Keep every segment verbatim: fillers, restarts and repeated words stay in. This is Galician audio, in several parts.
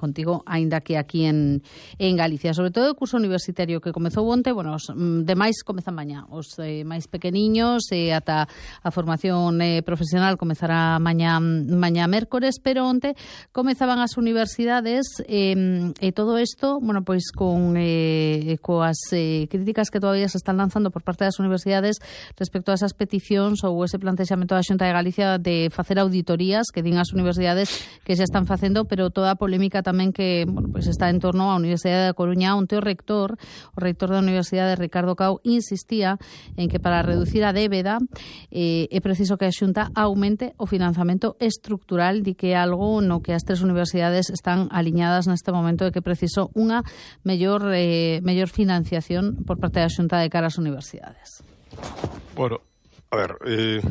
contigo, aínda que aquí en, en Galicia. Sobre todo o curso universitario que comezou onte, bueno, os demais comezan mañá. Os eh, máis pequeniños e eh, ata a formación eh, profesional comezará mañá, mañá mércores, pero onte comezaban as universidades e, e todo isto, bueno, pois con eh, coas eh, críticas que todavía se están lanzando por parte das universidades respecto a esas peticións ou ese plantexamento da Xunta de Galicia de facer auditorías que din as universidades que xa están facendo, pero toda a polémica tamén que, bueno, pues está en torno á Universidade da Coruña, onde o rector, o rector da Universidade, Ricardo Cao, insistía en que para reducir a débeda eh, é preciso que a Xunta aumente o financiamento estructural, di que é algo no que as tres universidades están aliñadas neste momento, de que é preciso unha mellor, eh, mellor financiación por parte da Xunta de cara ás universidades. Bueno, a ver, eh,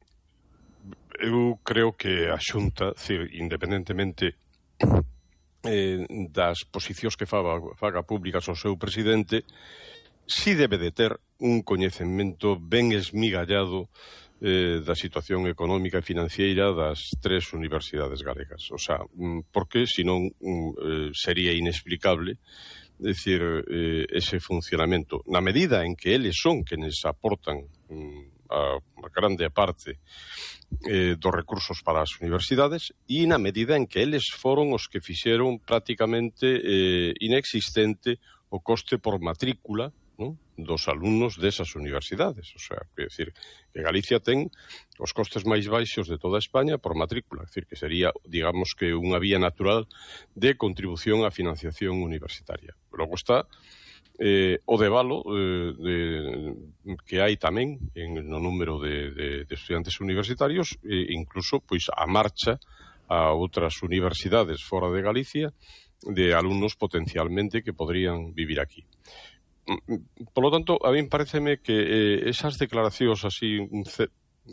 eu creo que a Xunta, decir, independentemente eh, das posicións que faga, faga públicas o seu presidente, si debe de ter un coñecemento ben esmigallado eh, da situación económica e financiera das tres universidades galegas. O sea, porque senón eh, sería inexplicable decir eh, ese funcionamento. Na medida en que eles son quenes aportan mm, a, a grande parte eh, dos recursos para as universidades e na medida en que eles foron os que fixeron prácticamente eh, inexistente o coste por matrícula, ¿no?, dos alumnos desas universidades. O sea, que decir que Galicia ten os costes máis baixos de toda España por matrícula, é dicir, que sería, digamos, que unha vía natural de contribución á financiación universitaria. Logo está eh, o debalo eh, de, que hai tamén en, no número de, de, de estudiantes universitarios, e incluso pois a marcha a outras universidades fora de Galicia de alumnos potencialmente que podrían vivir aquí. Por lo tanto, a mí pareceme que eh, esas declaracións así eh,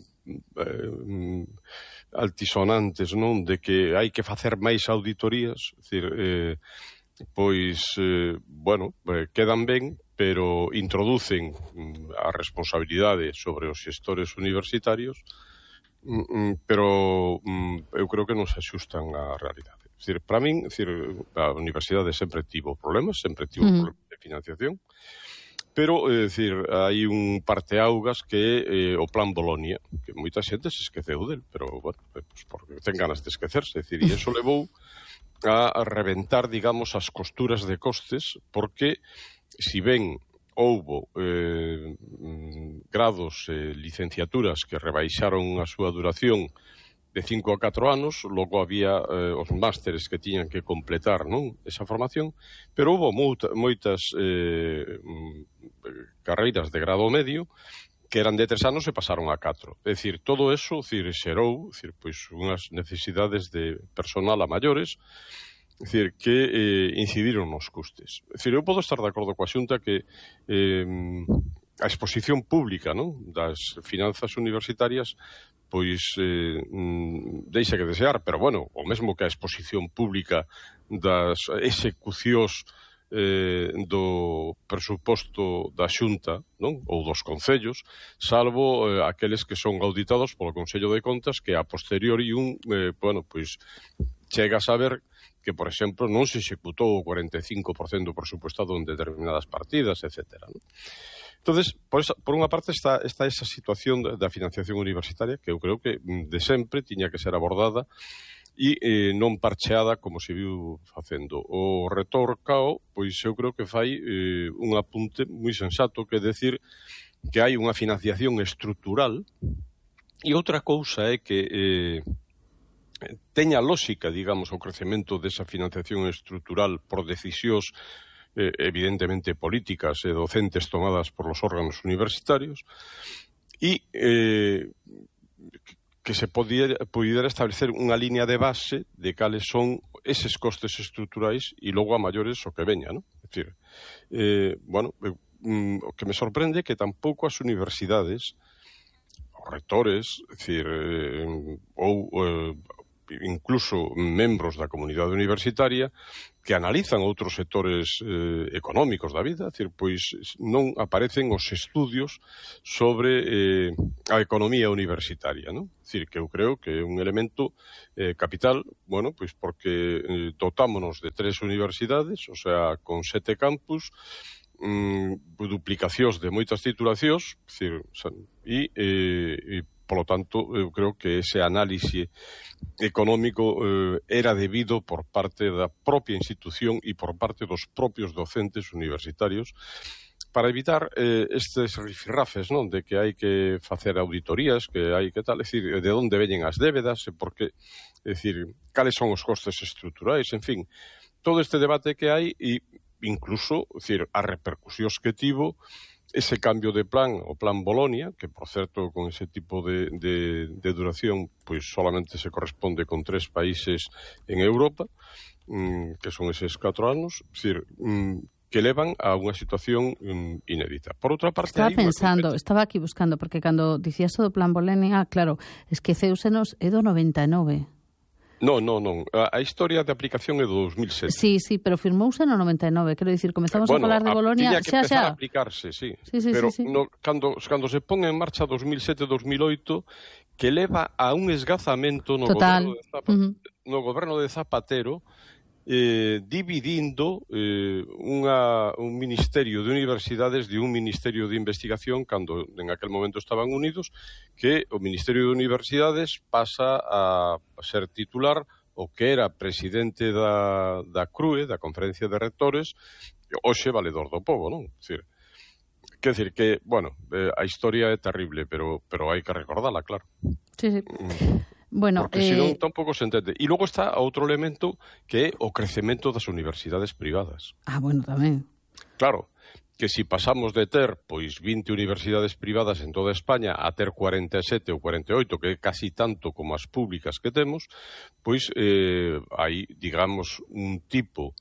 altisonantes, non, de que hai que facer máis auditorías, é dicir, eh, pois, eh, bueno, eh, quedan ben, pero introducen a responsabilidade sobre os xestores universitarios, pero eu creo que non se axustan á realidade. É dicir, para min, é dicir, a universidade sempre tivo problemas, sempre tivo mm. problemas de financiación, pero, é dicir, hai un parteaugas que é eh, o Plan Bolonia, que moita xente se esqueceu del, pero, bueno, pues porque ten ganas de esquecerse, é dicir, e iso levou a reventar, digamos, as costuras de costes, porque, si ben houbo eh, grados e eh, licenciaturas que rebaixaron a súa duración de cinco a catro anos, logo había eh, os másteres que tiñan que completar, non, esa formación, pero houbo moita, moitas eh, carreiras de grado medio que eran de tres anos e pasaron a catro. É dicir, todo eso, decir, xerou, decir, pois, unhas necesidades de personal a maiores, é dicir, que eh, incidiron nos custes. É dicir, eu podo estar de acordo coa Xunta que eh, a exposición pública, non, das finanzas universitarias pois eh, deixa que desear, pero bueno, o mesmo que a exposición pública das execucións eh, do presuposto da Xunta, non, ou dos concellos, salvo eh, aqueles que son auditados polo Consello de Contas, que a posteriori un, eh, bueno, pois chega a saber que, por exemplo, non se executou o cuarenta e cinco por cento presupuestado en determinadas partidas, etcétera, non? Entonces, por, esa, por unha parte está, está esa situación da, da financiación universitaria que eu creo que de sempre tiña que ser abordada e eh, non parcheada como se viu facendo. O rector Cao, pois eu creo que fai eh, un apunte moi sensato, que é decir que hai unha financiación estrutural, e outra cousa é que eh, teña lógica, digamos, o crecemento desa financiación estrutural por decisións Eh, evidentemente políticas e docentes tomadas por los órganos universitarios e eh, que se pudiera, pudiera establecer unha línea de base de cales son eses costes estruturais e logo a maiores o que veña, ¿no? É dicir, eh, bueno, eh, o que me sorprende é que tampouco as universidades, os rectores, é dicir, eh, ou eh, incluso membros da comunidade universitaria que analizan outros sectores eh, económicos da vida, decir, pois non aparecen os estudios sobre eh, a economía universitaria, non? Decir, que eu creo que é un elemento eh, capital, bueno, pois porque eh, dotámonos de tres universidades, o sea, con sete campus, mm, duplicacións de moitas titulacións, decir, e, eh, e polo tanto, eu creo que ese análise económico eh, era debido por parte da propia institución e por parte dos propios docentes universitarios para evitar eh, estes rifirrafes, non? De que hai que facer auditorías, que hai que tal, é dicir, de onde veñen as débedas, e por que, é dicir, cales son os costes estruturais, en fin, todo este debate que hai e incluso, é dicir, as repercusións que tivo ese cambio de plan, o plan Bolonia, que, por certo, con ese tipo de, de, de duración, pois solamente se corresponde con tres países en Europa, mmm, que son eses catro anos, é dicir, mmm, que levan a unha situación mmm, inédita. Por outra parte... Estaba pensando, estaba aquí buscando, porque cando dicías do plan Bolonia, claro, esqueceusenos é do noventa e nove. Non, non, non. A, a historia de aplicación é do dos mil sete. Sí, sí, pero firmouse no noventa e nove. Quero dicir, comezamos bueno, a falar de Bolonia... Tiña que xa, empezar xa. a aplicarse, sí. sí, sí pero sí, sí. No, cando, cando se pon en marcha dos mil sete dos mil oito, que leva a un esgazamento no Total. goberno de Zapatero, uh-huh. no goberno de Zapatero eh, dividindo eh, unha, un ministerio de universidades de un ministerio de investigación cando en aquel momento estaban unidos, que o Ministerio de Universidades pasa a ser titular o que era presidente da, da C R U E, da Conferencia de Rectores, hoxe valedor do pobo, non? Decir, quer decir que, bueno, eh, a historia é terrible, pero pero hai que recordala, claro. Sí, sí. Bueno, porque eh... senón tampouco se entende. E logo está outro elemento que é o crecemento das universidades privadas. Ah, bueno, tamén. Claro, que si pasamos de ter pois vinte universidades privadas en toda España a ter cuarenta e sete ou cuarenta e oito, que é casi tanto como as públicas que temos, pois eh, hai, digamos, un tipo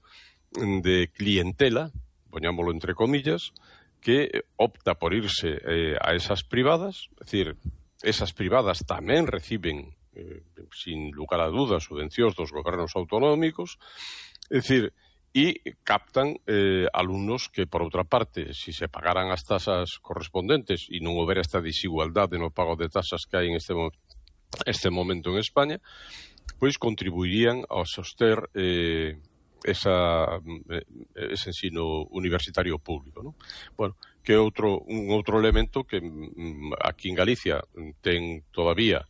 de clientela, poñámoslo entre comillas, que opta por irse eh, a esas privadas, é dicir, esas privadas tamén reciben, eh, sin lugar a dudas, subvencións dos gobernos autonómicos, é dicir, e captan eh, alumnos que, por outra parte, si se pagaran as tasas correspondentes e non houbera esta desigualdade no pago de tasas que hai en este, mo este momento en España, pois contribuirían a soster eh, esa, eh, ese ensino universitario público, non? Bueno, que é outro, un outro elemento que mm, aquí en Galicia ten todavía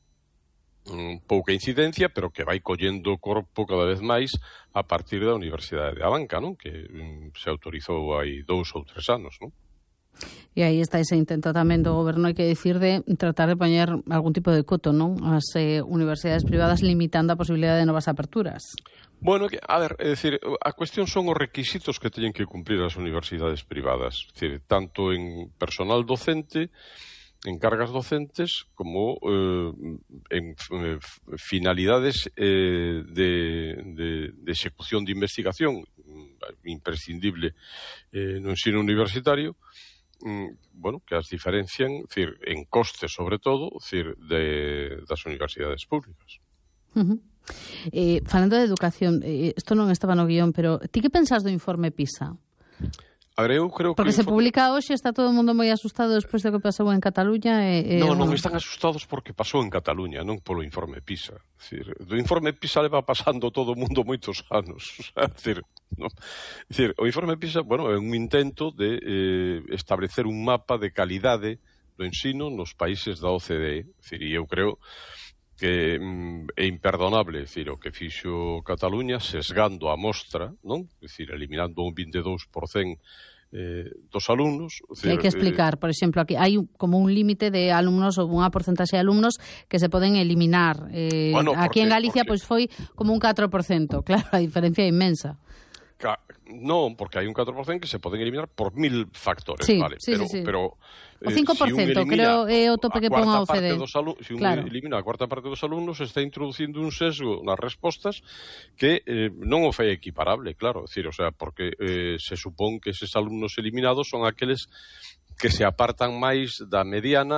pouca incidencia, pero que vai collendo corpo cada vez máis a partir da Universidade de Abanca, non? Que um, se autorizou hai dous ou tres anos, non? E aí está ese intento tamén do goberno, hai que dicir, de tratar de poñer algún tipo de coto, non? As eh, universidades privadas limitando a posibilidade de novas aperturas. Bueno, a ver, é dicir, a cuestión son os requisitos que teñen que cumplir as universidades privadas, é dicir, tanto en personal docente, en cargas docentes, como eh, en eh, finalidades eh, de, de, de execución de investigación imprescindible eh, no ensino universitario, mm, bueno, que as diferencian, decir, en costes sobre todo, decir, de, das universidades públicas. Uh-huh. eh, falando de educación, eh, isto non estaba no guión, pero ti que pensas do informe PISA? A ver, eu creo porque que se informe... publica hoxe, está todo o mundo moi asustado despois do que pasou en Cataluña. E, e, non, non, bueno... están asustados porque pasou en Cataluña, non polo informe PISA. Decir, do informe PISA leva pasando todo o mundo moitos anos. Decir, no? Decir, o informe PISA, bueno, é un intento de eh, establecer un mapa de calidade do ensino nos países da O C D E. Decir, e eu creo que mm, é imperdonable, decir, o que fixo Cataluña sesgando a mostra, non? Decir, eliminando un vinte e dous por cento eh, dos alumnos. Decir, hai que explicar, eh, por exemplo, aquí hai como un límite de alumnos ou unha porcentaxe de alumnos que se poden eliminar. Eh, bueno, aquí porque, en Galicia porque... pois foi como un catro por cento. Claro, a diferencia é inmensa. Non, porque hai un catro por cento que se poden eliminar por mil factores, sí, vale? Sí, pero, sí, sí. pero o cinco por cento, si creo, é o tope que pon a O C D E. Se un claro. elimina a cuarta parte dos alumnos, está introducindo un sesgo nas respostas que eh, non o fai equiparable, claro. Decir, o sea, porque eh, se supón que eses alumnos eliminados son aqueles que se apartan máis da mediana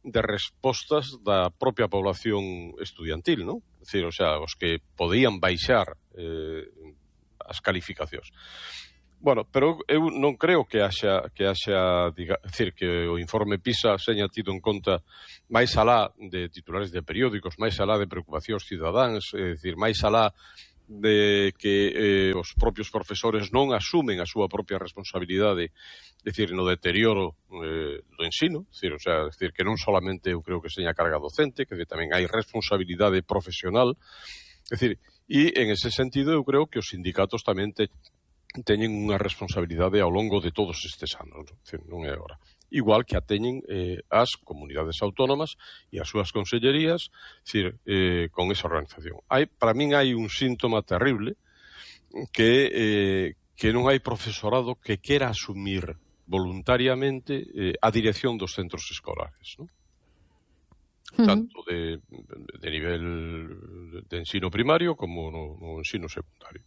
de respostas da propia población estudiantil, non? É dicir, o sea, os que podían baixar eh, as calificacións. Bueno, pero eu non creo que haxa, que haxa, diga, decir, que o informe PISA seña tido en conta máis alá de titulares de periódicos, máis alá de preocupacións cidadáns, é dicir, máis alá de que eh, os propios profesores non asumen a súa propia responsabilidade, é dicir, no deterioro eh, do ensino, é dicir, o sea, é dicir, que non solamente eu creo que seña carga docente, que tamén hai responsabilidade profesional, é dicir, e en ese sentido eu creo que os sindicatos tamén te, teñen unha responsabilidade ao longo de todos estes anos, non, dicir, non é agora. Igual que a teñen eh, as comunidades autónomas e as súas consellerías, dicir, eh, con esa organización. Hai, para min hai un síntoma terrible que, eh, que non hai profesorado que quera asumir voluntariamente eh, a dirección dos centros escolares, non? Tanto de, de nivel de ensino primario como no, no ensino secundario.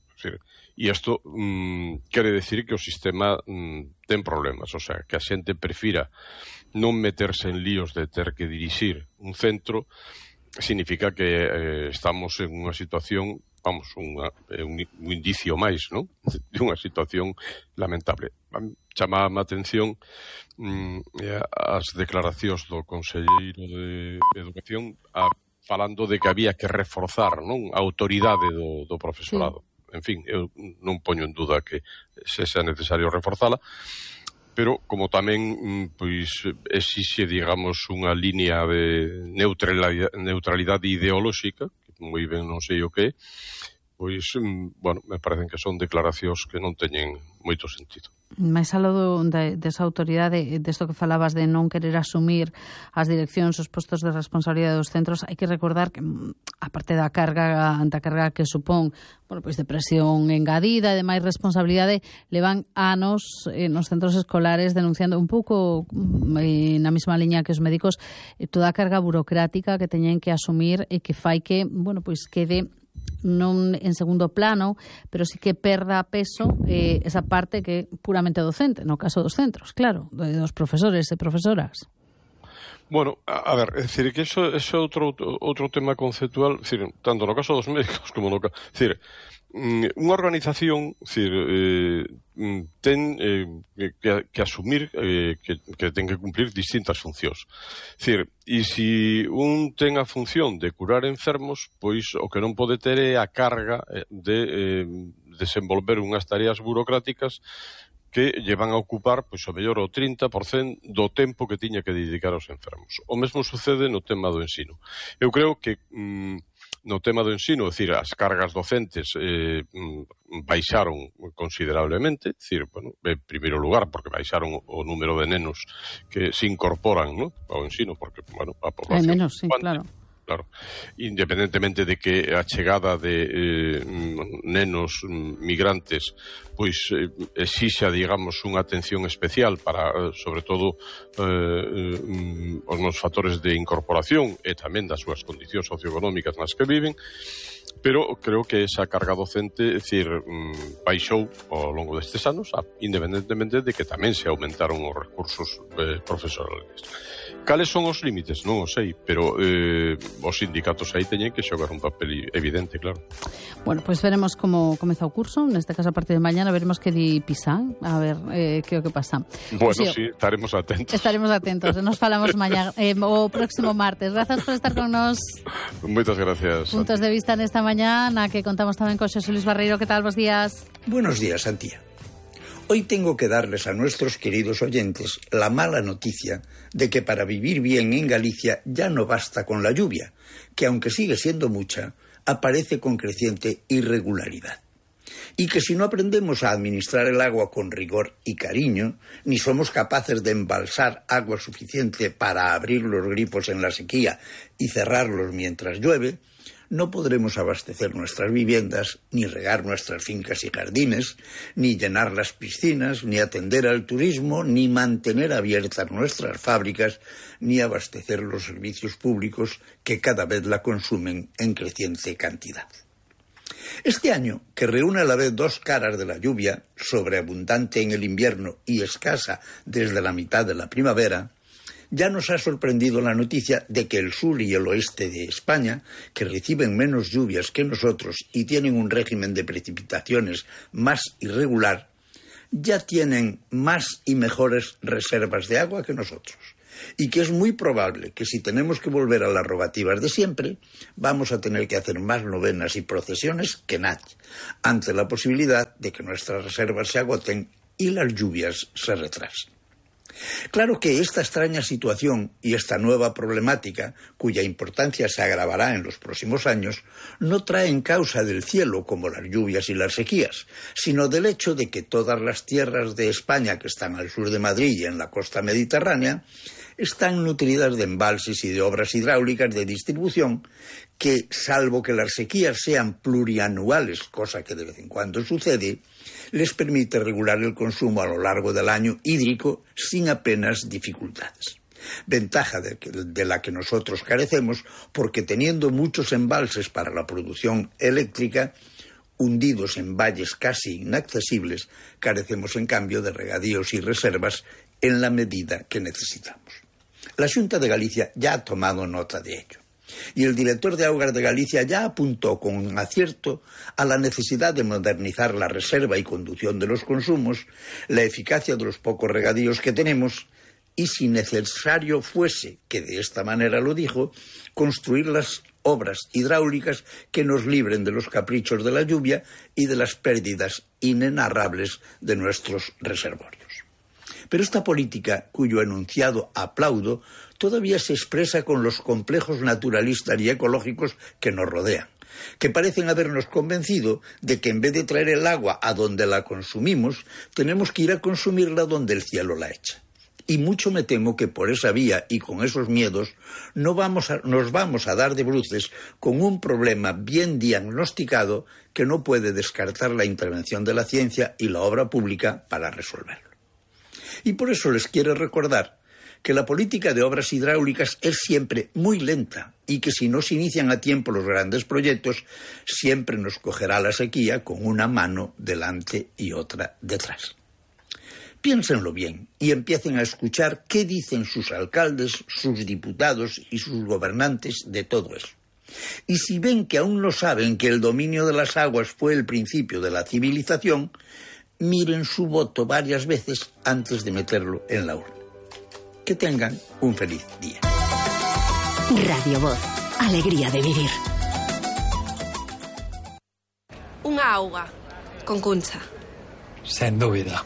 E isto mm, quere decir que o sistema mm, ten problemas, o sea, que a xente prefira non meterse en líos de ter que dirixir un centro, significa que eh, estamos en unha situación, vamos, unha, un, un indicio máis, non? De unha situación lamentable. Chama a atención mm, as declaracións do Conselleiro de Educación a, falando de que había que reforzar, non, a autoridade do, do profesorado. Sí. En fin, eu non poño en duda que se sea necesario reforzala, pero como tamén pois exixe, digamos, unha línea de neutralidade, neutralidade ideolóxica, que moi ben non sei o que, pois, bueno, me parecen que son declaracións que non teñen moito sentido. Mais algo de, desa autoridade, desto que falabas de non querer asumir as direccións, os postos de responsabilidade dos centros, hai que recordar que, aparte da carga, da carga que supón, bueno, pois de presión engadida, de máis responsabilidade, levan anos eh, nos centros escolares denunciando un pouco eh, na mesma liña que os médicos, eh, toda a carga burocrática que teñen que asumir e que fai que, bueno, pois quede non en segundo plano, pero sí que perda peso eh, esa parte que é puramente docente, no caso dos centros, claro, dos profesores e profesoras. Bueno, a, a ver, é dicir, que eso é outro, outro tema conceptual, dicir, tanto no caso dos médicos como no caso, dicir, unha organización, dicir, eh, ten eh, que, que asumir eh, que, que ten que cumplir distintas funcións. Dicir, e se un ten a función de curar enfermos, pois o que non pode ter é a carga de eh, desenvolver unhas tareas burocráticas que llevan a ocupar, pois, o mellor, o trinta por cento do tempo que tiña que dedicar aos enfermos. O mesmo sucede no tema do ensino. Eu creo que mm, no tema do ensino, é dicir, as cargas docentes eh, baixaron considerablemente, é dicir, bueno, en primeiro lugar, porque baixaron o número de nenos que se incorporan, ¿no?, ao ensino, porque, bueno, a población... Hai menos, sí, claro. Claro, independentemente de que a chegada de eh, nenos migrantes pois eh, exixa, digamos, unha atención especial para, eh, sobre todo, eh, eh, os nos factores de incorporación e tamén das súas condicións socioeconómicas nas que viven, pero creo que esa carga docente, é dicir, baixou ao longo destes anos, independentemente de que tamén se aumentaron os recursos eh, profesionales. Cales son os límites? Non o sei, pero eh, os sindicatos aí teñen que xogar un papel evidente, claro. Bueno, pois pues veremos como comeza o curso, neste caso a partir de mañana veremos que di PISA, a ver eh, que o que pasa. Bueno, si, sí, estaremos atentos. Estaremos atentos, nos falamos mañana, eh, o próximo martes. Grazas por estar con nos. Moitas gracias. Puntos de vista nesta mañana, que contamos tamén con Xosé Luis Barreiro. Que tal, bos días? Buenos días, Antía. Hoy tengo que darles a nuestros queridos oyentes la mala noticia de que para vivir bien en Galicia ya no basta con la lluvia, que aunque sigue siendo mucha, aparece con creciente irregularidad. Y que si no aprendemos a administrar el agua con rigor y cariño, ni somos capaces de embalsar agua suficiente para abrir los grifos en la sequía y cerrarlos mientras llueve, no podremos abastecer nuestras viviendas, ni regar nuestras fincas y jardines, ni llenar las piscinas, ni atender al turismo, ni mantener abiertas nuestras fábricas, ni abastecer los servicios públicos que cada vez la consumen en creciente cantidad. Este año, que reúne a la vez dos caras de la lluvia, sobreabundante en el invierno y escasa desde la mitad de la primavera, Ya nos ha sorprendido la noticia de que el sur y el oeste de España, que reciben menos lluvias que nosotros y tienen un régimen de precipitaciones más irregular, ya tienen más y mejores reservas de agua que nosotros. Y que es muy probable que si tenemos que volver a las rogativas de siempre, vamos a tener que hacer más novenas y procesiones que nadie, ante la posibilidad de que nuestras reservas se agoten y las lluvias se retrasen. Claro que esta extraña situación y esta nueva problemática, cuya importancia se agravará en los próximos años, no traen causa del cielo como las lluvias y las sequías, sino del hecho de que todas las tierras de España que están al sur de Madrid y en la costa mediterránea están nutridas de embalses y de obras hidráulicas de distribución que, salvo que las sequías sean plurianuales, cosa que de vez en cuando sucede, les permite regular el consumo a lo largo del año hídrico sin apenas dificultades. Ventaja de, que, de la que nosotros carecemos porque teniendo muchos embalses para la producción eléctrica, hundidos en valles casi inaccesibles, carecemos en cambio de regadíos y reservas en la medida que necesitamos. La Xunta de Galicia ya ha tomado nota de ello. Y el director de Augas de Galicia ya apuntó con acierto a la necesidad de modernizar la reserva y conducción de los consumos, la eficacia de los pocos regadíos que tenemos y, si necesario fuese, que de esta manera lo dijo, construir las obras hidráulicas que nos libren de los caprichos de la lluvia y de las pérdidas inenarrables de nuestros reservorios. Pero esta política, cuyo enunciado aplaudo, todavía se expresa con los complejos naturalistas y ecológicos que nos rodean, que parecen habernos convencido de que en vez de traer el agua a donde la consumimos, tenemos que ir a consumirla donde el cielo la echa. Y mucho me temo que por esa vía y con esos miedos no vamos a, nos vamos a dar de bruces con un problema bien diagnosticado que no puede descartar la intervención de la ciencia y la obra pública para resolverlo. Y por eso les quiero recordar que la política de obras hidráulicas es siempre muy lenta y que si no se inician a tiempo los grandes proyectos, siempre nos cogerá la sequía con una mano delante y otra detrás. Piénsenlo bien y empiecen a escuchar qué dicen sus alcaldes, sus diputados y sus gobernantes de todo eso. Y si ven que aún no saben que el dominio de las aguas fue el principio de la civilización, miren su voto varias veces antes de meterlo en la urna. Que tengan un feliz día. Radio Voz, alegría de vivir. Unha auga, con Cuncha. Sen dúbida.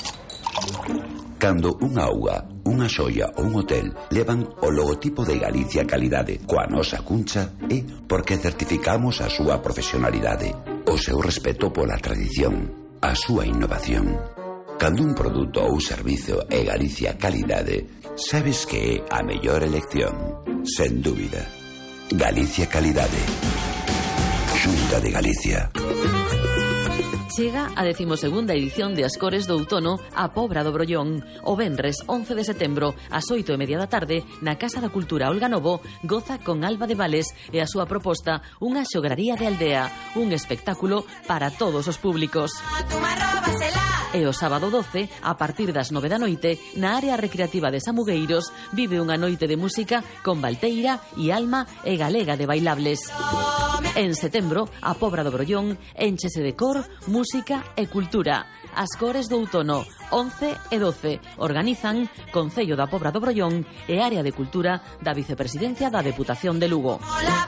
Cando unha auga, unha xoia ou un hotel levan o logotipo de Galicia Calidade coa nosa Cuncha é porque certificamos a súa profesionalidade, o seu respeto pola tradición, a súa innovación. Cando un produto ou servizo é Galicia Calidade, sabes que é a mellor elección, sen dúbida. Galicia Calidade. Xunta de Galicia. Chega a decimosegunda edición de Ascores do Outono a Pobra do Brollón. O venres once de setembro, ás oito e media da tarde, na Casa da Cultura Olga Novo, goza con Alba de Vales e a súa proposta Unha xograría de aldea, un espectáculo para todos os públicos. E o sábado doce, a partir das nove da noite, na área recreativa de Samugueiros, vive unha noite de música con Valteira e Alma e Galega de Bailables. En setembro, a Pobra do Brollón énchese de cor, música e cultura. Ascores do Outono, once e doce. Organizan Concello da Pobra do Brollón e Área de Cultura da Vicepresidencia da Deputación de Lugo.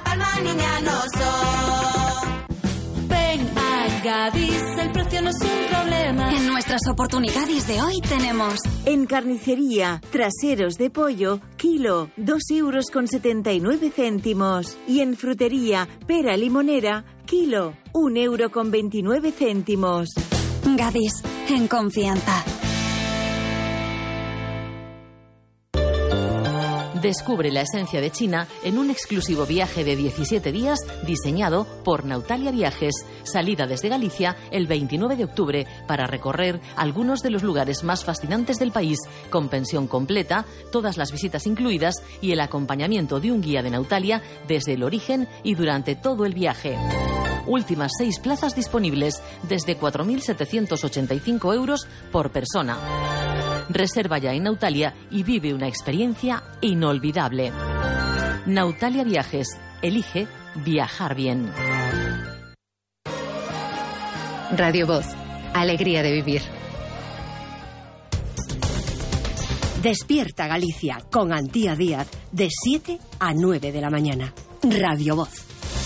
Ven a Gadis, el precio no es un problema. En nuestras oportunidades de hoy tenemos... En carnicería, traseros de pollo, kilo, dos euros con setenta y nueve céntimos. Y en frutería, pera limonera, kilo, un euro con veintinueve céntimos. Gadis, en confianza. Descubre la esencia de China en un exclusivo viaje de diecisiete días diseñado por Nautalia Viajes. Salida desde Galicia el veintinueve de octubre para recorrer algunos de los lugares más fascinantes del país, con pensión completa, todas las visitas incluidas y el acompañamiento de un guía de Nautalia desde el origen y durante todo el viaje. Últimas seis plazas disponibles desde cuatro mil setecientos ochenta y cinco euros por persona. Reserva ya en Nautalia y vive una experiencia inolvidable. Nautalia Viajes. Elige viajar bien. Radio Voz. Alegría de vivir. Despierta Galicia con Antía Díaz de siete a nueve de la mañana. Radio Voz.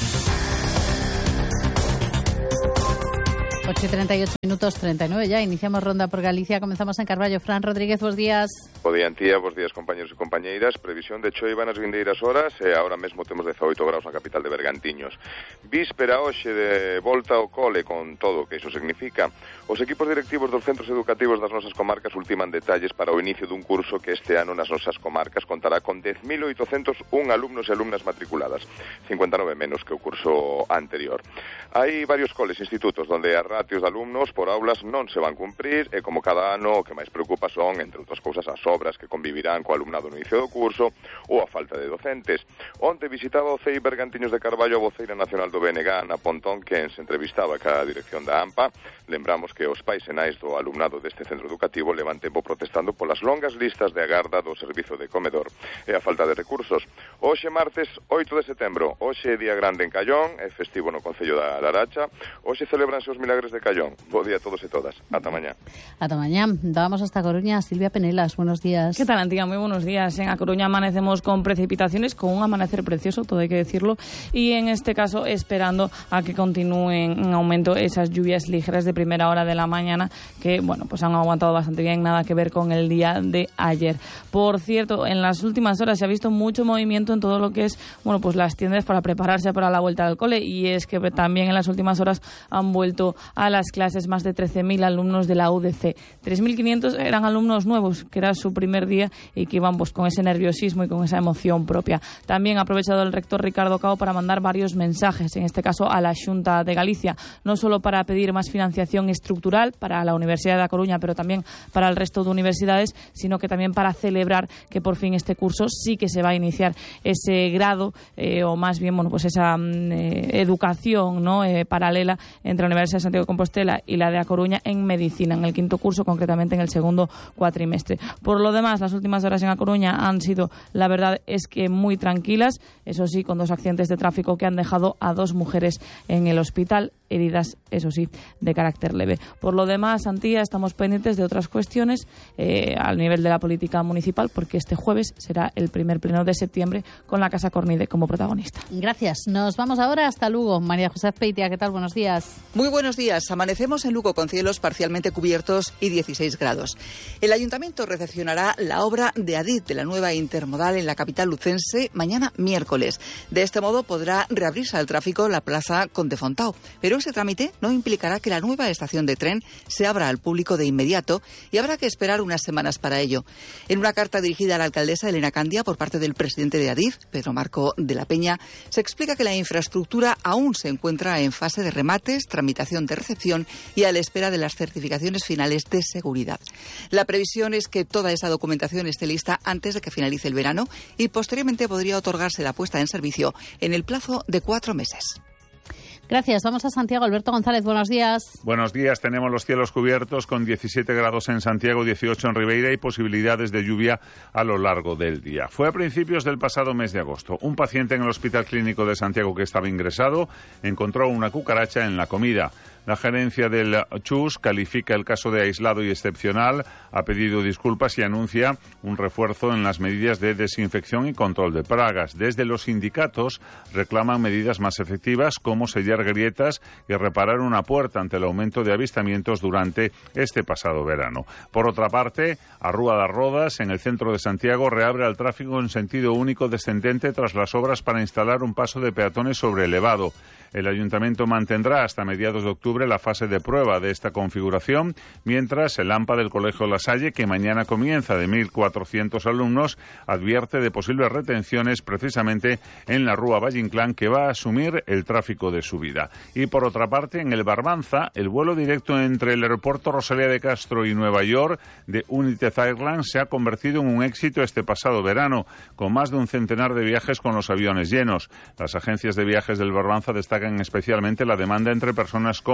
ocho y treinta y ocho minutos, treinta y nueve ya. Iniciamos ronda por Galicia. Comenzamos en Carballo. Fran Rodríguez, buenos días. Bo día, Antía, bos días, compañeros e compañeiras. Previsión de choiva nas vindeiras horas e agora mesmo temos dezaoito graus na capital de Bergantiños. Víspera hoxe de volta ao cole con todo o que iso significa. Os equipos directivos dos centros educativos das nosas comarcas ultiman detalles para o inicio dun curso que este ano nas nosas comarcas contará con dez mil oitocentos un alumnos e alumnas matriculadas, cincuenta e nove menos que o curso anterior. Hai varios coles e institutos onde as ratios de alumnos por aulas non se van cumprir e como cada ano o que máis preocupa son, entre outras cousas, as obras que convivirán co alumnado no inicio do curso ou a falta de docentes. Onte visitaba o C E I Bergantiños de Carballo a voceira nacional do B N G, Ana Pontón, quen se entrevistaba ca dirección da AMPA. Lembramos que os pais e nais do alumnado deste centro educativo levan tempo protestando polas longas listas de agarda do servizo de comedor e a falta de recursos. Hoxe martes oito de setembro, hoxe é día grande en Callón, é festivo no Concello da Laracha, hoxe celebranse os milagres de Callón. Bo día a todos e todas. Ata mañá. Ata mañá. Dábamos hasta Coruña. Silvia Penelas, buenos días. ¿Qué tal, Antía? Muy buenos días. En A Coruña amanecemos con precipitaciones, con un amanecer precioso, todo hay que decirlo, y en este caso esperando a que continúen en aumento esas lluvias ligeras de primera hora de la mañana que, bueno, pues han aguantado bastante bien, nada que ver con el día de ayer. Por cierto, en las últimas horas se ha visto mucho movimiento en todo lo que es, bueno, pues las tiendas para prepararse para la vuelta al cole, y es que también en las últimas horas han vuelto a las clases más de trece mil alumnos de la U D C. tres mil quinientos eran alumnos nuevos, que era su primer día y que iban pues con ese nerviosismo y con esa emoción propia. También ha aprovechado el rector Ricardo Cao para mandar varios mensajes, en este caso a la Xunta de Galicia, no solo para pedir más financiación estructural para la Universidad de A Coruña, pero también para el resto de universidades, sino que también para celebrar que por fin este curso sí que se va a iniciar ese grado, eh, o más bien, bueno, pues esa eh, educación, ¿no?, eh, paralela entre la Universidad de Santiago de Compostela y la de A Coruña en medicina, en el quinto curso, concretamente en el segundo cuatrimestre. Por lo demás, las últimas horas en A Coruña han sido, la verdad es que muy tranquilas, eso sí, con dos accidentes de tráfico que han dejado a dos mujeres en el hospital, heridas, eso sí, de carácter leve. Por lo demás, Antía, estamos pendientes de otras cuestiones eh, al nivel de la política municipal, porque este jueves será el primer pleno de septiembre con la Casa Cornide como protagonista. Gracias. Nos vamos ahora hasta Lugo. María José Peitia, ¿qué tal? Buenos días. Muy buenos días. Amanecemos en Lugo con cielos parcialmente cubiertos y dieciséis grados. El Ayuntamiento recepcionará la obra de Adif de la nueva intermodal en la capital lucense mañana miércoles. De este modo podrá reabrirse al tráfico la plaza Conde Fontao, pero ese trámite no implicará que la nueva estación de tren se abra al público de inmediato y habrá que esperar unas semanas para ello. En una carta dirigida a la alcaldesa Elena Candia por parte del presidente de Adif, Pedro Marco de la Peña, se explica que la infraestructura aún se encuentra en fase de remates, tramitación de recepción y a la espera de las certificaciones finales de seguridad. La previsión es que toda esa documentación esté lista antes de que finalice el verano y posteriormente podría otorgarse la puesta en servicio en el plazo de cuatro meses. Gracias. Vamos a Santiago. Alberto González, buenos días. Buenos días. Tenemos los cielos cubiertos con diecisiete grados en Santiago, dieciocho en Ribeira y posibilidades de lluvia a lo largo del día. Fue a principios del pasado mes de agosto. Un paciente en el Hospital Clínico de Santiago que estaba ingresado encontró una cucaracha en la comida. La gerencia del Chus califica el caso de aislado y excepcional, ha pedido disculpas y anuncia un refuerzo en las medidas de desinfección y control de plagas. Desde los sindicatos reclaman medidas más efectivas como sellar grietas y reparar una puerta ante el aumento de avistamientos durante este pasado verano. Por otra parte, a Rúa das Rodas, en el centro de Santiago, reabre al tráfico en sentido único descendente tras las obras para instalar un paso de peatones sobre elevado. El Ayuntamiento mantendrá hasta mediados de octubre la fase de prueba de esta configuración, mientras el AMPA del Colegio La Salle, que mañana comienza de mil cuatrocientos alumnos, advierte de posibles retenciones precisamente en la Rúa Valle Inclán, que va a asumir el tráfico de subida. Y por otra parte, en el Barbanza, el vuelo directo entre el aeropuerto Rosalía de Castro y Nueva York de United Airlines se ha convertido en un éxito este pasado verano, con más de un centenar de viajes con los aviones llenos. Las agencias de viajes del Barbanza destacan especialmente la demanda entre personas con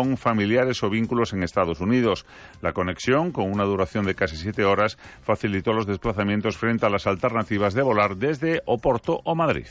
con familiares o vínculos en Estados Unidos. La conexión, con una duración de casi siete horas, facilitó los desplazamientos frente a las alternativas de volar desde Oporto o Madrid.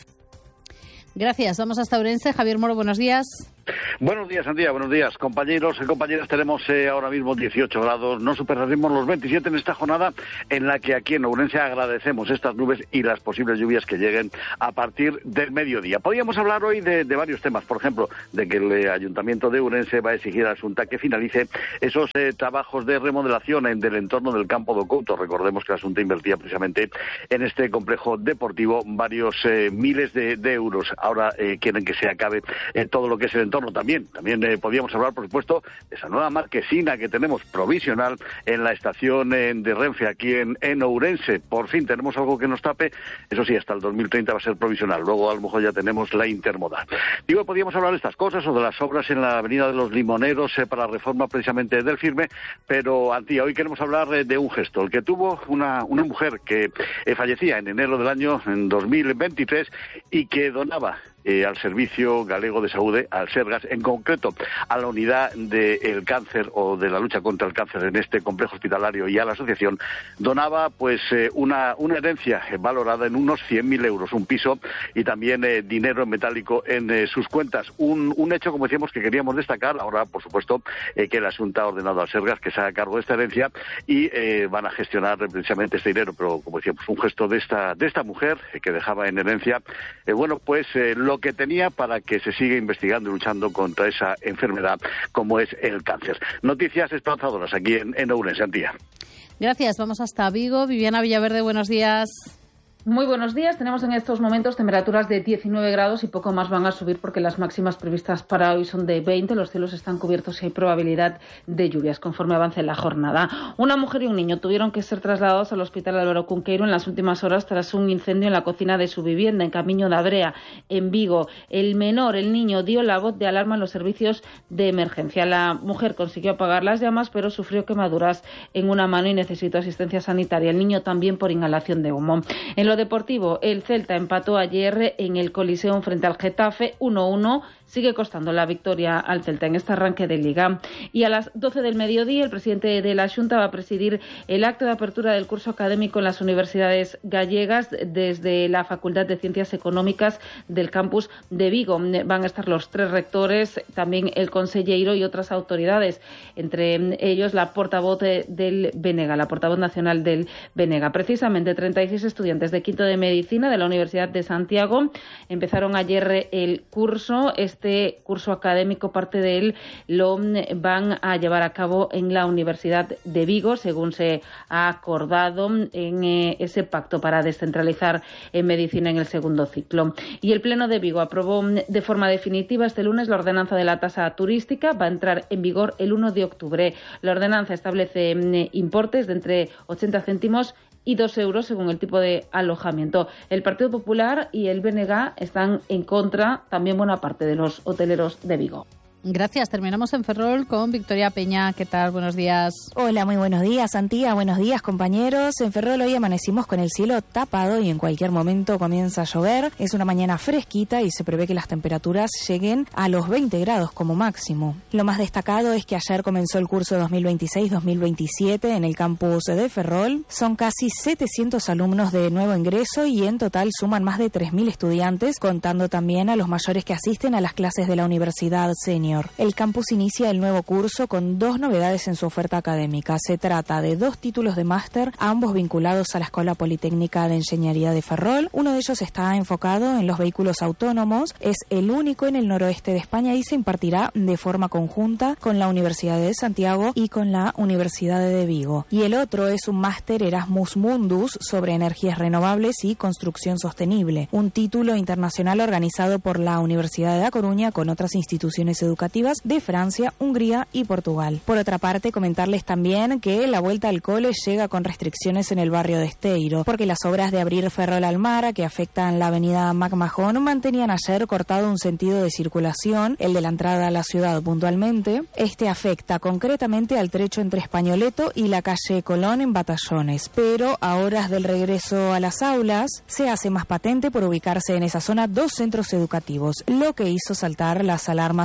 Gracias. Vamos hasta Ourense. Javier Moro, buenos días. Buenos días, Andrea, buenos días, compañeros y compañeras. Tenemos eh, ahora mismo dieciocho grados, no superaremos los veintisiete en esta jornada en la que aquí en Ourense agradecemos estas nubes y las posibles lluvias que lleguen a partir del mediodía. Podríamos hablar hoy de, de varios temas, por ejemplo, de que el eh, Ayuntamiento de Ourense va a exigir a Xunta que finalice esos eh, trabajos de remodelación en, del entorno del campo do Couto. Recordemos que la Xunta invertía precisamente en este complejo deportivo varios eh, miles de, de euros. Ahora eh, quieren que se acabe eh, todo lo que es el entorno. También, también eh, podríamos hablar, por supuesto, de esa nueva marquesina que tenemos provisional en la estación eh, de Renfe, aquí en, en Ourense. Por fin tenemos algo que nos tape. Eso sí, hasta el dos mil treinta va a ser provisional. Luego, a lo mejor, ya tenemos la intermodal. Digo, podríamos hablar de estas cosas o de las obras en la Avenida de los Limoneros eh, para la reforma precisamente del Firme, pero, Antía, hoy queremos hablar eh, de un gesto, el que tuvo una, una mujer que eh, fallecía en enero del año en dos mil veintitrés y que donaba Eh, al Servicio Galego de Saúde, al Sergas, en concreto a la unidad del cáncer o de la lucha contra el cáncer en este complejo hospitalario y a la asociación, donaba pues eh, una, una herencia eh, valorada en unos cien mil euros, un piso y también eh, dinero en metálico en eh, sus cuentas. Un, un hecho, como decíamos, que queríamos destacar. Ahora, por supuesto, eh, que el Asunto ha ordenado al Sergas que se haga cargo de esta herencia y eh, van a gestionar precisamente este dinero, pero como decíamos, un gesto de esta, de esta mujer eh, que dejaba en herencia, eh, bueno, pues eh, lo que tenía para que se siga investigando y luchando contra esa enfermedad como es el cáncer. Noticias esperanzadoras aquí en, en Ourense, Antía. Gracias. Vamos hasta Vigo. Viviana Villaverde, buenos días. Muy buenos días. Tenemos en estos momentos temperaturas de diecinueve grados y poco más van a subir porque las máximas previstas para hoy son de veinte. Los cielos están cubiertos y hay probabilidad de lluvias conforme avance la jornada. Una mujer y un niño tuvieron que ser trasladados al Hospital Álvaro Cunqueiro en las últimas horas tras un incendio en la cocina de su vivienda en Camiño da Brea, en Vigo. El menor, el niño, dio la voz de alarma en los servicios de emergencia. La mujer consiguió apagar las llamas, pero sufrió quemaduras en una mano y necesitó asistencia sanitaria. El niño también por inhalación de humo. En lo deportivo, el Celta empató ayer en el Coliseum frente al Getafe uno a uno. Sigue costando la victoria al Celta en este arranque de Liga. Y a las doce del mediodía, el presidente de la Xunta va a presidir el acto de apertura del curso académico en las universidades gallegas desde la Facultad de Ciencias Económicas del campus de Vigo. Van a estar los tres rectores, también el consellero y otras autoridades, entre ellos la portavoz de, del Benega, la portavoz nacional del Benega. Precisamente treinta y seis estudiantes de quinto de Medicina de la Universidad de Santiago empezaron ayer el curso. Este curso académico, parte de él, lo van a llevar a cabo en la Universidad de Vigo, según se ha acordado en eh, ese pacto para descentralizar en medicina en el segundo ciclo. Y el Pleno de Vigo aprobó de forma definitiva este lunes la ordenanza de la tasa turística. Va a entrar en vigor el uno de octubre. La ordenanza establece eh, importes de entre ochenta céntimos y dos euros según el tipo de alojamiento. El Partido Popular y el B N G están en contra, también buena parte de los hoteleros de Vigo. Gracias. Terminamos en Ferrol con Victoria Peña. ¿Qué tal? Buenos días. Hola, muy buenos días, Antía. Buenos días, compañeros. En Ferrol hoy amanecimos con el cielo tapado y en cualquier momento comienza a llover. Es una mañana fresquita y se prevé que las temperaturas lleguen a los veinte grados como máximo. Lo más destacado es que ayer comenzó el curso dos mil veintiséis dos mil veintisiete en el campus de Ferrol. Son casi setecientos alumnos de nuevo ingreso y en total suman más de tres mil estudiantes, contando también a los mayores que asisten a las clases de la Universidad Senior. El campus inicia el nuevo curso con dos novedades en su oferta académica. Se trata de dos títulos de máster, ambos vinculados a la Escuela Politécnica de Ingeniería de Ferrol. Uno de ellos está enfocado en los vehículos autónomos, es el único en el noroeste de España y se impartirá de forma conjunta con la Universidad de Santiago y con la Universidad de Vigo. Y el otro es un máster Erasmus Mundus sobre energías renovables y construcción sostenible, un título internacional organizado por la Universidad de La Coruña con otras instituciones educativas de Francia, Hungría y Portugal. Por otra parte, comentarles también que la vuelta al cole llega con restricciones en el barrio de Esteiro, porque las obras de abrir Ferrol al mar, que afectan la avenida MacMahon, mantenían ayer cortado un sentido de circulación, el de la entrada a la ciudad puntualmente. Este afecta concretamente al trecho entre Españoleto y la calle Colón en Batallones, pero a horas del regreso a las aulas se hace más patente por ubicarse en esa zona dos centros educativos, lo que hizo saltar las alarmas entre algunos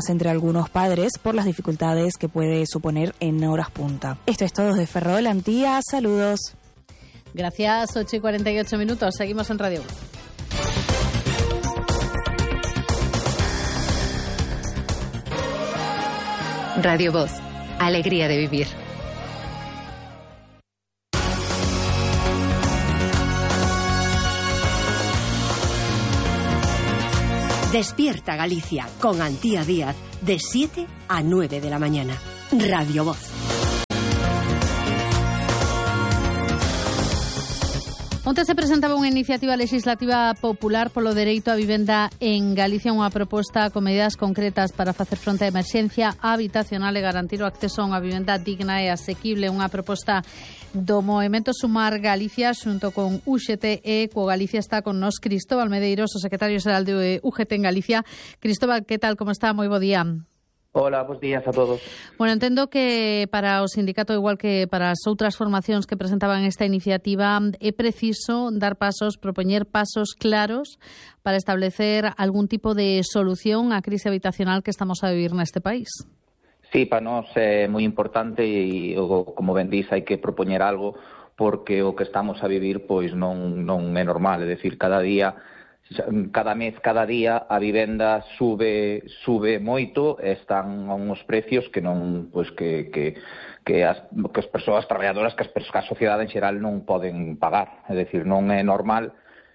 algunos padres por las dificultades que puede suponer en horas punta. Esto es todo desde Ferrol, Antía. Saludos. Gracias, ocho y cuarenta y ocho minutos. Seguimos en Radio. Radio Voz. Alegría de vivir. Despierta Galicia con Antía Díaz de siete a nueve de la mañana. Radio Voz. Onte se presentaba unha iniciativa legislativa popular polo dereito á vivenda en Galicia, unha proposta con medidas concretas para facer fronte á emerxencia habitacional e garantir o acceso a unha vivenda digna e asequible. Unha proposta do Movemento Sumar Galicia xunto con U G T e co Galicia. Está con nos Cristóbal Medeiros, o secretario xeral de U G T en Galicia. Cristóbal, que tal, como está? Moi bo día. Hola, bons días a todos. Bueno, entendo que para o sindicato, igual que para as outras formacións que presentaban esta iniciativa, é preciso dar pasos, propoñer pasos claros para establecer algún tipo de solución á crise habitacional que estamos a vivir neste país. Sí, para nós é moi importante e, como ben dís, hai que propoñer algo porque o que estamos a vivir pois non, non é normal, é dicir, cada día cada mes, cada día a vivenda sube sube moito, están a uns precios que non pois que que que as que as persoas traballadoras, que as persoas, a sociedade en xeral non poden pagar, é dicir, non é normal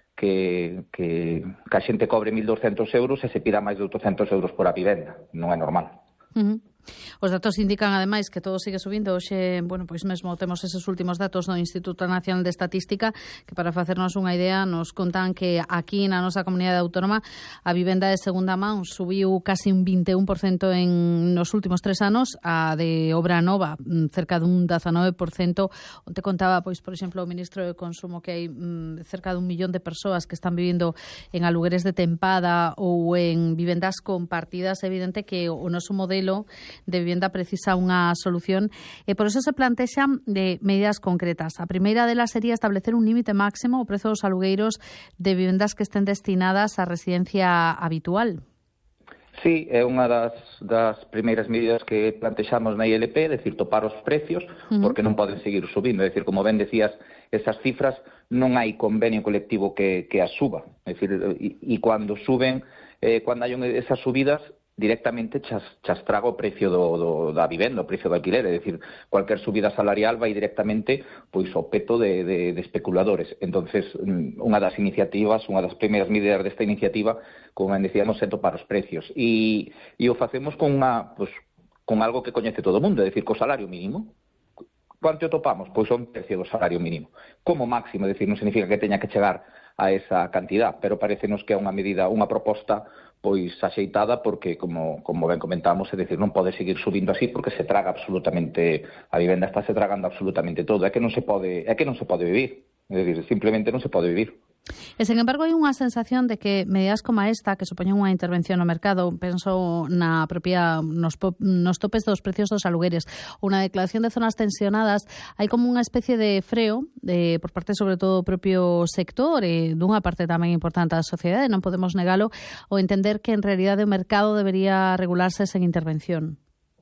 que que que a xente cobre mil doscientos euros e se pida máis de oitocentos euros por a vivenda, non é normal. Uh-huh. Os datos indican, ademais, que todo sigue subindo. Hoxe, bueno, pois mesmo temos eses últimos datos do Instituto Nacional de Estatística, que para facernos unha idea nos contan que aquí na nosa comunidade autónoma a vivenda de segunda man subiu casi un vinte e un por cento en nos últimos tres anos, a de obra nova cerca dun dezanove por cento. Onte contaba, pois, por exemplo, o ministro de Consumo que hai mm, cerca dun millón de persoas que están vivindo en alugueres de tempada ou en vivendas compartidas. É evidente que o noso modelo de vivenda precisa unha solución e por eso se plantexan de medidas concretas. A primeira delas sería establecer un límite máximo ao prezo dos alugueiros de vivendas que estén destinadas á residencia habitual. Sí, é unha das, das primeiras medidas que plantexamos na I L P, é dicir, topar os precios, uh-huh. porque non poden seguir subindo. É dicir, como ben decías, esas cifras non hai convenio colectivo que, que as suba. É dicir, e, e cando suben, eh, cando hai esas subidas, directamente chas, chas traga o precio do, do, da vivenda, o precio do alquiler, é dicir, cualquier subida salarial vai directamente pois ao peto de, de, de especuladores. Entonces, unha das iniciativas, unha das primeiras medidas desta iniciativa, como decíamos, é topar os precios. E, e o facemos con, unha, pois, con algo que coñece todo o mundo, é dicir, co salario mínimo. Quanto o topamos? Pois un tercio do salario mínimo. Como máximo, é dicir, non significa que teña que chegar a esa cantidad, pero parécenos que é unha medida, unha proposta pois axeitada porque, como, como ben comentamos, é dicir, non pode seguir subindo así porque se traga absolutamente, a vivenda está se tragando absolutamente todo, é que non se pode, é que non se pode vivir, é dicir, simplemente non se pode vivir. E, sen embargo, hai unha sensación de que medidas como esta, que supoñen unha intervención no mercado, penso na propia nos, nos topes dos precios dos alugueres, unha declaración de zonas tensionadas, hai como unha especie de freo de, por parte, sobre todo, do propio sector e dunha parte tamén importante da sociedade, non podemos negalo, ou entender que, en realidade, o mercado debería regularse sen intervención.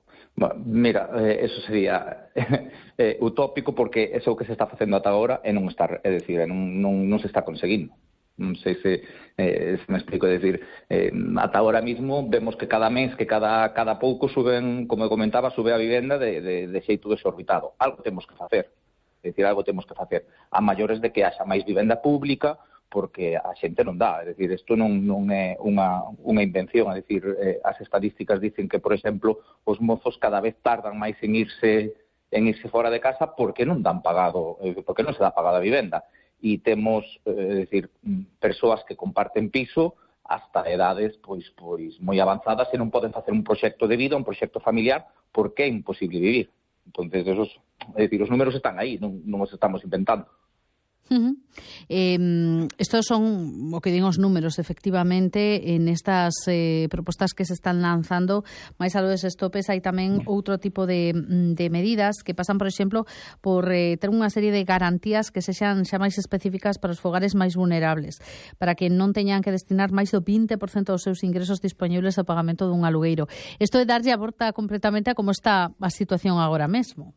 Mira, eh, eso sería eh, utópico porque eso que se está facendo ata agora é non estar, é dicir, non, non, non se está conseguindo. Non sei se, eh, se me explico, é dicir, eh, ata agora mismo vemos que cada mes, que cada, cada pouco suben, como eu comentaba, sube a vivenda de, de, de xeito desorbitado. Algo temos que facer, é dicir, algo temos que facer. A maiores de que haxa máis vivenda pública, porque a xente non dá, é dicir, isto non, non é unha, unha invención, é dicir, eh, as estadísticas dicen que, por exemplo, os mozos cada vez tardan máis en irse en irse fora de casa porque non dan pagado, eh, porque non se dá pagado a vivenda, e temos, eh, é dicir, persoas que comparten piso hasta edades pois pois moi avanzadas e non poden facer un proxecto de vida, un proxecto familiar, porque é imposible vivir. Entonces, esos, é dicir, os números están aí, non, non os estamos inventando. Uh-huh. Eh, estos son o que din os números efectivamente en estas eh, propostas que se están lanzando. máis aló deses topes hai tamén outro tipo de, de medidas que pasan, por exemplo, por eh, ter unha serie de garantías que sexan xa máis específicas para os fogares máis vulnerables, para que non teñan que destinar máis do vinte por cento dos seus ingresos disponibles ao pagamento dun alugueiro. Isto é darlle a volta completamente a como está a situación agora mesmo.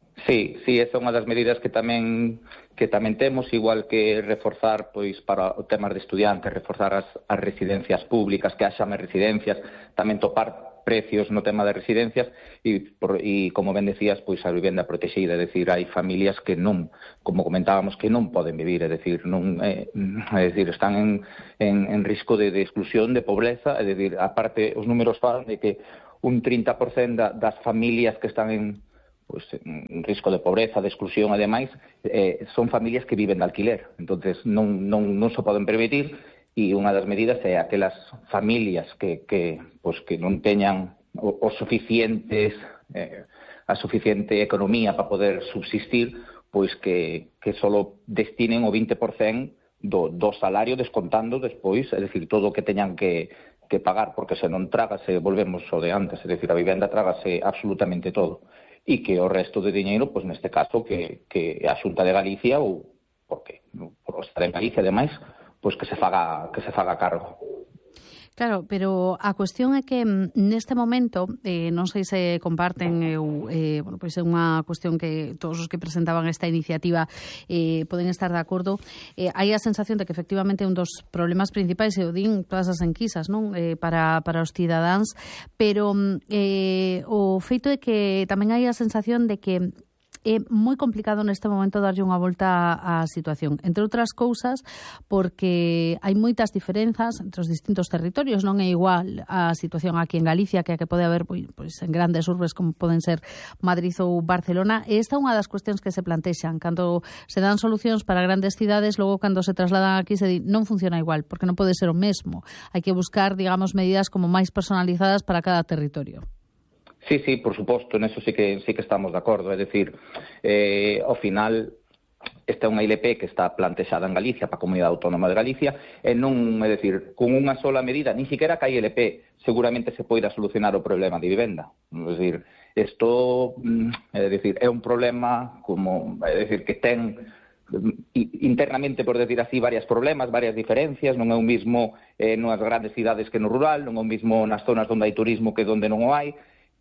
Sí, sí, esa é unha das medidas que tamén que tamén temos, igual que reforzar pois para o tema de estudiantes, reforzar as, as residencias públicas, que haxa máis residencias, tamén topar precios no tema de residencias e, por, e como ben decías, pois a vivenda protexida, é dicir, hai familias que non, como comentábamos, que non poden vivir, é dicir, non, é, é dicir, están en, en, en risco de, de exclusión, de pobreza, é dicir, aparte os números falan de que un trinta por cento da, das familias que están en pues en risco de pobreza, de exclusión, ademais, eh, son familias que viven de alquiler. Entonces non, non, non se poden permitir, e unha das medidas é aquelas familias que, que, pues, que non teñan os suficientes, eh, a suficiente economía para poder subsistir, pois que, que solo destinen o vinte por cento do, do salario descontando despois, é dicir, todo o que teñan que, que pagar, porque se non trágase, volvemos ao de antes, é dicir, a vivenda trágase absolutamente todo. E que o resto de diñeiro, pois neste caso, que, que a Xunta de Galicia, ou porque por estar en Galicia, ademais, pois que se faga que se faga cargo. Claro, pero a cuestión é que neste momento, eh, non sei se comparten, eu, eh, bueno, pois é unha cuestión que todos os que presentaban esta iniciativa eh, poden estar de acordo, eh, hai a sensación de que efectivamente un dos problemas principais, e o din todas as enquisas, non, eh, para, para os cidadáns, pero eh, o feito é que tamén hai a sensación de que é moi complicado neste momento darlle unha volta á situación, entre outras cousas porque hai moitas diferenzas entre os distintos territorios, non é igual a situación aquí en Galicia que a que pode haber pois, en grandes urbes como poden ser Madrid ou Barcelona, e esta é unha das cuestións que se plantexan cando se dan solucións para grandes cidades, logo cando se trasladan aquí se di non funciona igual, porque non pode ser o mesmo, hai que buscar, digamos, medidas como máis personalizadas para cada territorio. Sí, sí, por suposto, en eso sí que sí que estamos de acordo, é dicir, eh, ao final esta é unha I L P que está plantexada en Galicia para a Comunidade Autónoma de Galicia e non, é dicir, con unha sola medida, ni siquiera que a I L P seguramente se poida solucionar o problema de vivenda. É dicir, isto é dicir, é un problema como, é dicir, que ten internamente, por decir así, varios problemas, varias diferencias, non é o mismo eh, nas grandes cidades que no rural, non é o mismo nas zonas onde hai turismo que onde non o hai,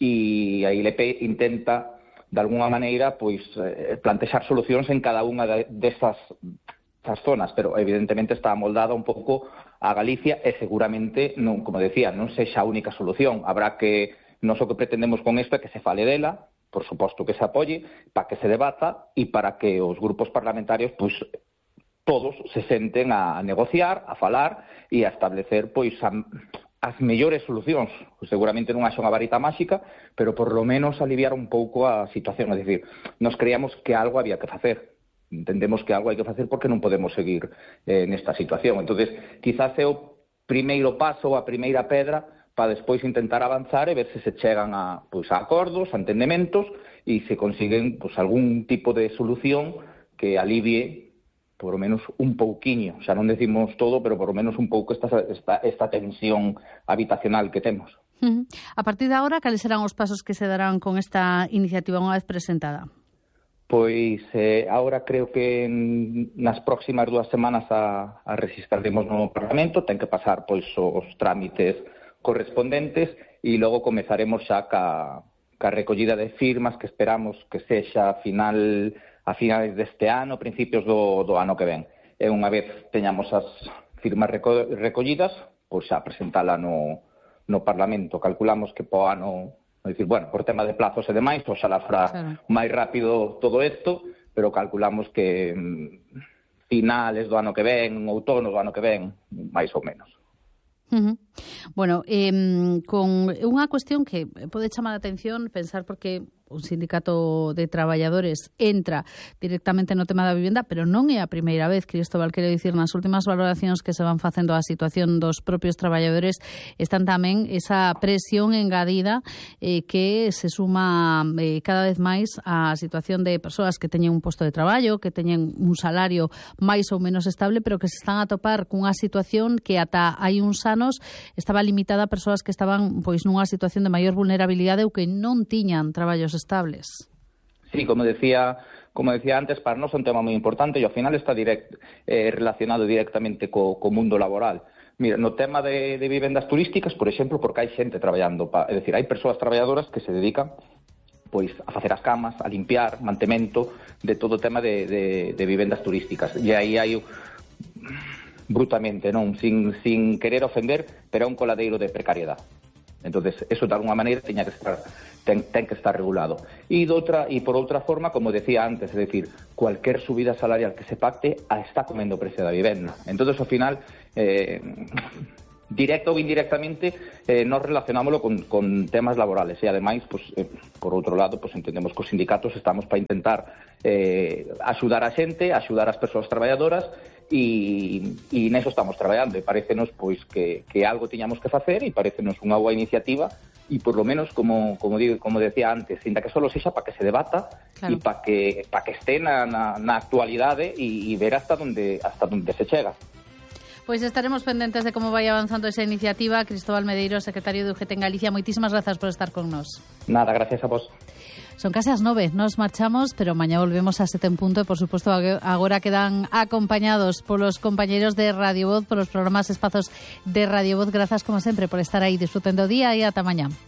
e a I L P intenta, de alguna maneira, pois eh, plantexar solucións en cada unha desas de zonas, pero evidentemente está amoldada un pouco a Galicia e seguramente, non, como decía, non sexa a única solución. Habrá que, non o que pretendemos con isto é que se fale dela, por suposto que se apoie, para que se debata e para que os grupos parlamentarios, pois, todos se senten a negociar, a falar e a establecer, pois, a as mellores solucións. Seguramente non haxa unha varita máxica, pero por lo menos aliviar un pouco a situación. É dicir, nos creíamos que algo había que facer. Entendemos que algo hai que facer porque non podemos seguir eh, nesta situación. Entonces, quizás é o primeiro paso, a primeira pedra, para despois intentar avanzar e ver se se chegan a, pois, a acordos, a entendementos e se consiguen pois, algún tipo de solución que alivie por lo menos un pouquiño, xa non decimos todo, pero por lo menos un pouco esta, esta, esta tensión habitacional que temos. Uh-huh. A partir de agora, cales serán os pasos que se darán con esta iniciativa unha vez presentada? Pois eh, agora creo que en, nas próximas dúas semanas a, a registraremos no Parlamento, ten que pasar pois os trámites correspondentes e logo comezaremos xa ca, ca recollida de firmas que esperamos que sexa a final a finales deste ano, principios do, do ano que ven. E unha vez teñamos as firmas reco recollidas, pois xa presentala no, no Parlamento. Calculamos que po ano, é dicir, bueno, por tema de plazos e demais, pois xa la fará claro. máis rápido todo isto, pero calculamos que mm, finales do ano que ven, outono do ano que ven, máis ou menos. Uh-huh. Bueno, eh, con unha cuestión que pode chamar a atención, pensar porque un sindicato de traballadores entra directamente no tema da vivenda, pero non é a primeira vez, Cristóbal, quero dicir, nas últimas valoracións que se van facendo a situación dos propios traballadores están tamén esa presión engadida eh, que se suma eh, cada vez máis a situación de persoas que teñen un posto de traballo, que teñen un salario máis ou menos estable, pero que se están a topar cunha situación que ata hai uns anos estaba limitada a persoas que estaban pois nunha situación de maior vulnerabilidade ou que non tiñan traballos estables. Sí, como decía, como decía antes, para nós é un tema moi importante e ao final está direct, eh, relacionado directamente co, co mundo laboral. Mira, no tema de, de vivendas turísticas, por exemplo, porque hai xente traballando, pa, é dicir, hai persoas traballadoras que se dedican pois a facer as camas, a limpiar, mantemento de todo o tema de, de, de vivendas turísticas. E aí hai brutamente, non, sin, sin querer ofender, pero é un coladeiro de precariedade. Entonces, eso de alguna maneira teña que estar, ten, ten que estar regulado. E, doutra, e por outra forma, como decía antes, é dicir, cualquier subida salarial que se pacte está comendo o precio da vivenda. Entonces, ao final, eh, directo ou indirectamente, eh, nos relacionámoslo con, con temas laborales. E, ademais, pues, eh, por outro lado, pues, entendemos que os sindicatos estamos para intentar eh, axudar a xente, axudar as persoas traballadoras, e, e neso estamos traballando e parecenos pois que, que algo tiñamos que facer e parecenos unha boa iniciativa e por lo menos, como, como, digo, como decía antes, ainda que solo sexa para que se debata e claro, para que, pa que este na, na, na actualidade e, e ver hasta donde, hasta donde se chega. Pois estaremos pendentes de como vai avanzando esa iniciativa. Cristóbal Medeiros, secretario de U G T en Galicia, moitísimas grazas por estar con nós. Nada, gracias a vos. Son case as nove, nos marchamos, pero mañá volvemos a sete en punto e, por suposto, agora quedan acompañados polos compañeros de Radio Voz, polos programas espazos de Radio Voz. Grazas, como sempre, por estar aí. Disfruten do día e ata mañá.